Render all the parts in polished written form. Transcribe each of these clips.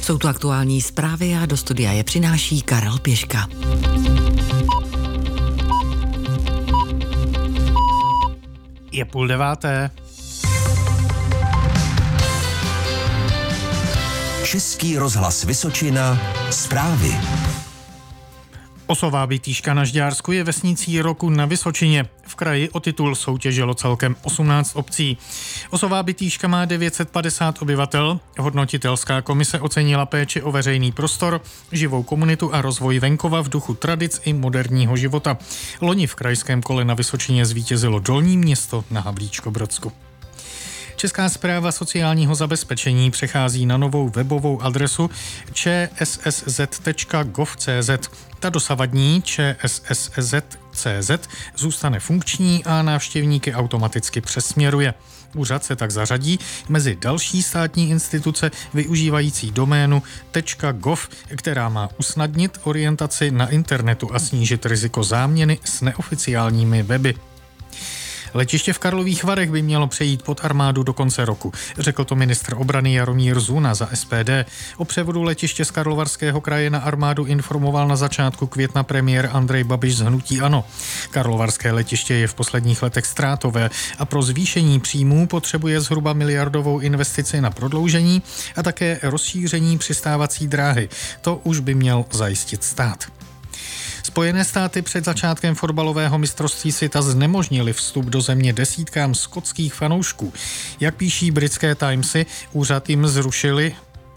Jsou tu aktuální zprávy a do studia je přináší Karel Pěška. Je 8:30. Český rozhlas Vysočina, zprávy. Osová Bytýška na Žďársku je vesnicí roku na Vysočině. V kraji o titul soutěžilo celkem 18 obcí. Osová Bytýška má 950 obyvatel. Hodnotitelská komise ocenila péči o veřejný prostor, živou komunitu a rozvoj venkova v duchu tradic i moderního života. Loni v krajském kole na Vysočině zvítězilo Dolní Město na Havlíčkobrodsku. Česká správa sociálního zabezpečení přechází na novou webovou adresu cssz.gov.cz. Ta dosavadní cssz.cz zůstane funkční a návštěvníky automaticky přesměruje. Úřad se tak zařadí mezi další státní instituce využívající doménu .gov, která má usnadnit orientaci na internetu a snížit riziko záměny s neoficiálními weby. Letiště v Karlových Varech by mělo přejít pod armádu do konce roku, řekl to ministr obrany Jaromír Zuna za SPD. O převodu letiště z Karlovarského kraje na armádu informoval na začátku května premiér Andrej Babiš z hnutí ANO. Karlovarské letiště je v posledních letech ztrátové a pro zvýšení příjmů potřebuje zhruba miliardovou investici na prodloužení a také rozšíření přistávací dráhy. To už by měl zajistit stát. Spojené státy před začátkem fotbalového mistrovství světa znemožnili vstup do země desítkám skotských fanoušků. Jak píší britské Timesy, úřad jim zrušili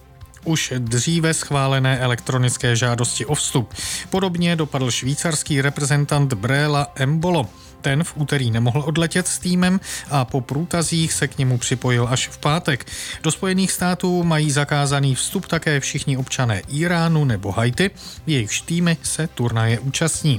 už dříve schválené elektronické žádosti o vstup. Podobně dopadl švýcarský reprezentant Brela Embolo. Ten v úterý nemohl odletět s týmem a po průtazích se k němu připojil až v pátek. Do Spojených států mají zakázaný vstup také všichni občané Iránu nebo Haiti, jejichž týmy se turnaje účastní.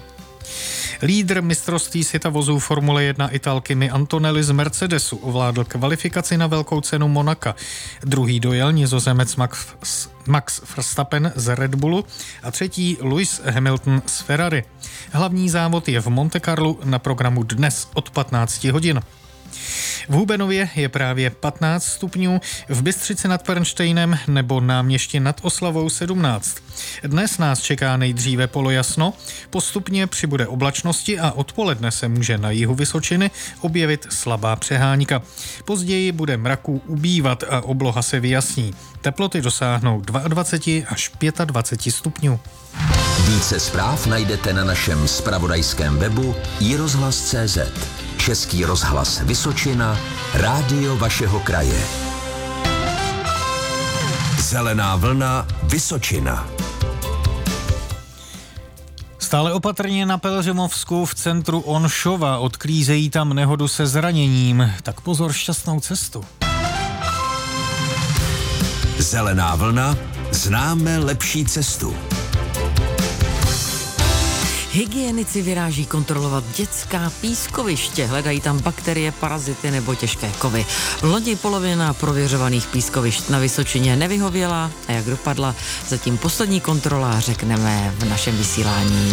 Lídr mistrovství světa vozů Formule 1 Ital Kimi Antonelli z Mercedesu ovládl kvalifikaci na velkou cenu Monaka. Druhý dojel Nizozemec Max Verstappen z Red Bullu a třetí Lewis Hamilton z Ferrari. Hlavní závod je v Monte Carlu na programu dnes od 15 hodin. V Hubenově je právě 15 stupňů, v Bystřici nad Pernštejnem nebo Náměšti nad Oslavou 17. Dnes nás čeká nejdříve polojasno, postupně přibude oblačnosti a odpoledne se může na jihu Vysočiny objevit slabá přehánka. Později bude mraků ubývat a obloha se vyjasní. Teploty dosáhnou 22 až 25 stupňů. Více zpráv najdete na našem zpravodajském webu iRozhlas.cz. Český rozhlas Vysočina, rádio vašeho kraje. Zelená vlna Vysočina. Stále opatrně na Pelhřimovsku v centru Onšova, odklízejí tam nehodu se zraněním. Tak pozor, šťastnou cestu. Zelená vlna, známe lepší cestu. Hygienici vyráží kontrolovat dětská pískoviště. Hledají tam bakterie, parazity nebo těžké kovy. Loni polovina prověřovaných pískovišť na Vysočině nevyhověla a jak dopadla, zatím poslední kontrola řekneme v našem vysílání.